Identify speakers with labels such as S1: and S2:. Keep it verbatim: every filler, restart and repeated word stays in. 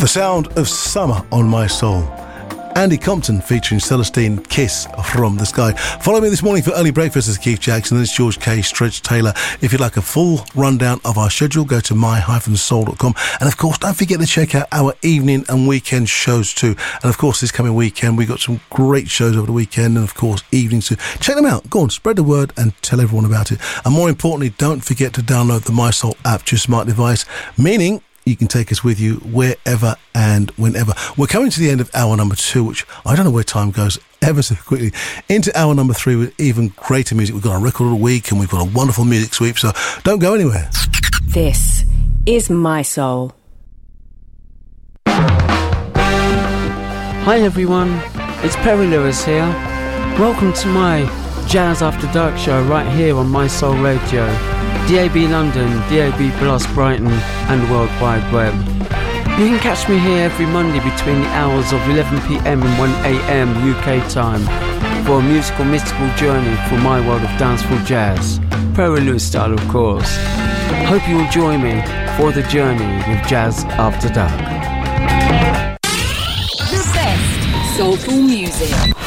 S1: The sound of summer on my soul. Andy Compton featuring Celestine, Kiss from the Sky. Follow me this morning for early breakfast as Keith Jackson. This is George K. Stretch Taylor. If you'd like a full rundown of our schedule, go to my dash soul dot com. And of course, don't forget to check out our evening and weekend shows too. And of course, this coming weekend, we got some great shows over the weekend and of course, evenings too. Check them out. Go on, spread the word and tell everyone about it. And more importantly, don't forget to download the My Soul app to your smart device, meaning you can take us with you wherever and whenever. We're coming to the end of hour number two, which I don't know where time goes ever so quickly, into hour number three with even greater music. We've got our record of the week and we've got a wonderful music sweep, so don't go anywhere.
S2: This is My Soul.
S3: Hi everyone, it's Perry Lewis here. Welcome to my Jazz After Dark show right here on My Soul Radio. D A B London, D A B Plus Brighton and the World Wide Web. You can catch me here every Monday between the hours of eleven p.m. and one a.m. U K time for a musical mystical journey through my world of dancehall jazz, Perry Lewis style of course. Hope you will join me for the journey with Jazz After Dark.
S2: The best soulful music.